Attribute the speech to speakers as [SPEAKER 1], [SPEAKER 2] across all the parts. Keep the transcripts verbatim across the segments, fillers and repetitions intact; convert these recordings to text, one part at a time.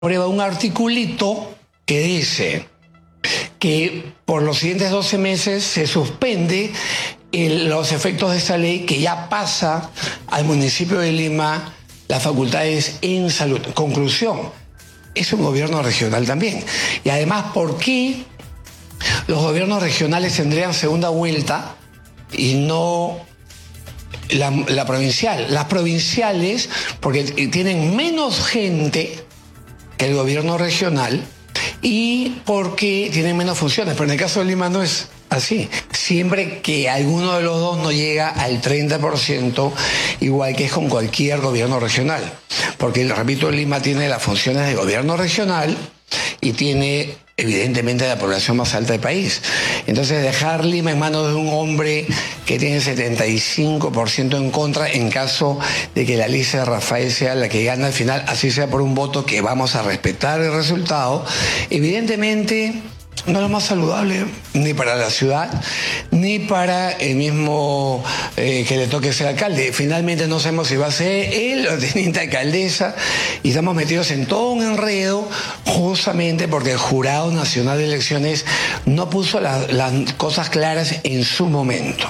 [SPEAKER 1] prueba un articulito que dice que por los siguientes doce meses se suspende el, los efectos de esta ley, que ya pasa al municipio de Lima las facultades en salud. Conclusión, es un gobierno regional también. Y además, ¿por qué los gobiernos regionales tendrían segunda vuelta y no la, la provincial? Las provinciales, porque tienen menos gente que el gobierno regional y porque tienen menos funciones, pero en el caso de Lima no es así. Siempre que alguno de los dos no llega al treinta por ciento, igual que es con cualquier gobierno regional. Porque, repito, Lima tiene las funciones de gobierno regional y tiene, evidentemente, la población más alta del país. Entonces, dejar Lima en manos de un hombre que tiene setenta y cinco por ciento en contra, en caso de que la lista de Rafael sea la que gana al final, así sea por un voto que vamos a respetar el resultado, evidentemente no es lo más saludable ni para la ciudad, ni para el mismo eh, que le toque ser alcalde. Finalmente no sabemos si va a ser él o teniente alcaldesa, y estamos metidos en todo un enredo justamente porque el Jurado Nacional de Elecciones no puso la, las cosas claras en su momento.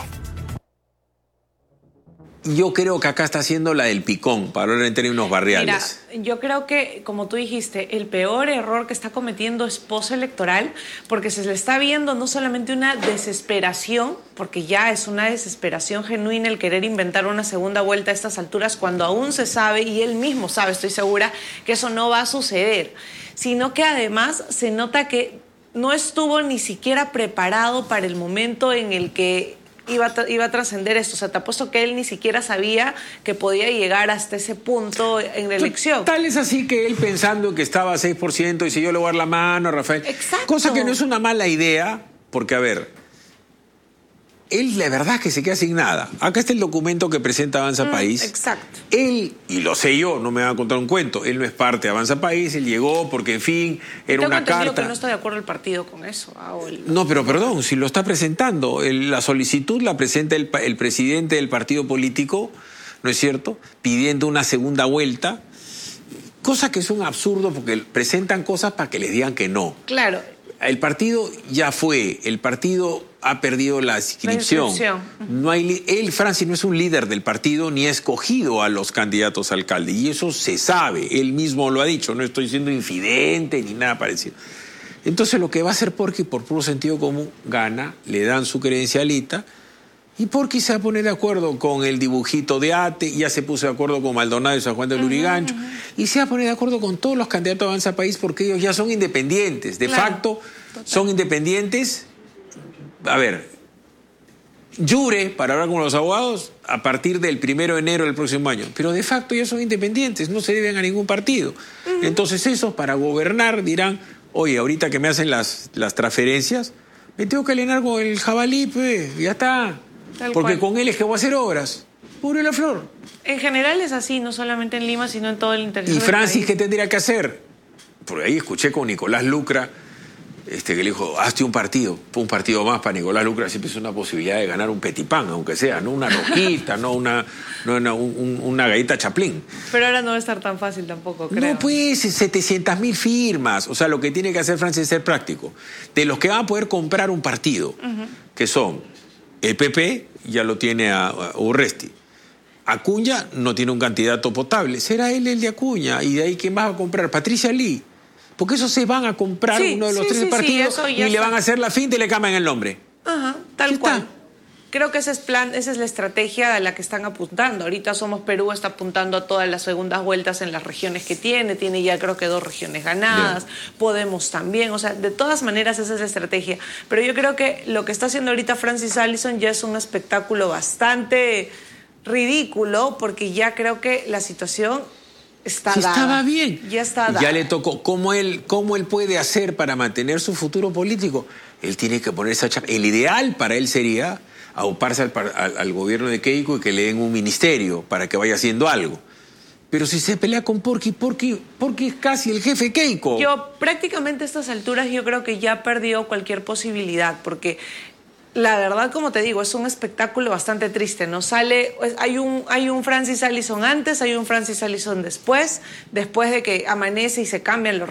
[SPEAKER 2] Yo creo que acá está haciendo la del picón, para hablar en términos barriales.
[SPEAKER 3] Mira, yo creo que, como tú dijiste, el peor error que está cometiendo es postelectoral, porque se le está viendo no solamente una desesperación, porque ya es una desesperación genuina el querer inventar una segunda vuelta a estas alturas, cuando aún se sabe, y él mismo sabe, estoy segura, que eso no va a suceder, sino que además se nota que no estuvo ni siquiera preparado para el momento en el que iba a, iba a trascender esto. O sea, te apuesto que él ni siquiera sabía que podía llegar hasta ese punto en la elección.
[SPEAKER 2] Tal es así que él, pensando que estaba a seis por ciento, y si yo le voy a dar la mano a Rafael.
[SPEAKER 3] Exacto.
[SPEAKER 2] Cosa que no es una mala idea, porque, a ver, él la verdad es que se queda sin nada. Acá está el documento que presenta Avanza mm, País.
[SPEAKER 3] Exacto.
[SPEAKER 2] Él, y lo sé yo, no me va a contar un cuento, él no es parte de Avanza País, él llegó porque, en fin, era una carta.
[SPEAKER 3] Que no está de acuerdo el partido con eso. Ah, el...
[SPEAKER 2] No, pero perdón, si lo está presentando, el, la solicitud la presenta el, el presidente del partido político, ¿no es cierto?, pidiendo una segunda vuelta, cosa que es un absurdo porque presentan cosas para que les digan que no.
[SPEAKER 3] Claro.
[SPEAKER 2] El partido ya fue, el partido ha perdido la inscripción. La inscripción. No hay, él, Francis, no es un líder del partido ni ha escogido a los candidatos a alcalde. Y eso se sabe, él mismo lo ha dicho, no estoy siendo infidente ni nada parecido. Entonces lo que va a hacer Porky, por puro sentido común, gana, le dan su credencialita, y Porky se va a poner de acuerdo con el dibujito de Ate, ya se puso de acuerdo con Maldonado y San Juan de Lurigancho, uh -huh, uh -huh. y se va a poner de acuerdo con todos los candidatos a Avanza País, porque ellos ya son independientes. De claro, facto, total. Son independientes. A ver, jure, para hablar con los abogados, a partir del primero de enero del próximo año. Pero de facto ya son independientes, no se deben a ningún partido. Uh -huh. Entonces esos, para gobernar, dirán, oye, ahorita que me hacen las, las transferencias, me tengo que alinear con el jabalí, pues, ya está. Tal Porque cual. Con él es que voy a hacer obras. Pure la flor.
[SPEAKER 3] En general es así, no solamente en Lima, sino en todo el interior.
[SPEAKER 2] ¿Y
[SPEAKER 3] del
[SPEAKER 2] Francis
[SPEAKER 3] país.
[SPEAKER 2] qué tendría que hacer? Por ahí escuché con Nicolás Lucra, este, que le dijo, hazte un partido, un partido más para Nicolás Lucra, siempre es una posibilidad de ganar un petipán, aunque sea, no una rojita, no una, no una, un, una galleta Chaplin.
[SPEAKER 3] Pero ahora no va a estar tan fácil tampoco, creo.
[SPEAKER 2] No, pues, setecientas mil firmas. O sea, lo que tiene que hacer Francis es ser práctico. De los que van a poder comprar un partido, uh-huh, que son el P P, ya lo tiene a, a Urresti. Acuña no tiene un candidato potable. Será él el de Acuña. Y de ahí, ¿quién va a comprar? Patricia Lee. Porque esos se van a comprar sí, uno de los sí, tres sí, partidos sí, y le está. Van a hacer la finta y le cambian el nombre.
[SPEAKER 3] Ajá, tal cual. Creo que ese es plan, esa es la estrategia a la que están apuntando. Ahorita Somos Perú está apuntando a todas las segundas vueltas en las regiones que tiene. Tiene ya creo que dos regiones ganadas. Bien. Podemos también. O sea, de todas maneras esa es la estrategia. Pero yo creo que lo que está haciendo ahorita Francis Allison ya es un espectáculo bastante ridículo, porque ya creo que la situación está
[SPEAKER 2] sí,
[SPEAKER 3] dada.
[SPEAKER 2] Estaba bien.
[SPEAKER 3] Ya está dada.
[SPEAKER 2] Ya le tocó. ¿Cómo él, cómo él puede hacer para mantener su futuro político? Él tiene que poner esa chapa. El ideal para él sería auparse al, al, al gobierno de Keiko y que le den un ministerio para que vaya haciendo algo. Pero si se pelea con Porky, Porky, Porky es casi el jefe Keiko.
[SPEAKER 3] Yo prácticamente a estas alturas yo creo que ya perdió cualquier posibilidad, porque La verdad, como te digo, es un espectáculo bastante triste. No sale, hay un, hay un Francis Allison antes, hay un Francis Allison después, después de que amanece y se cambian los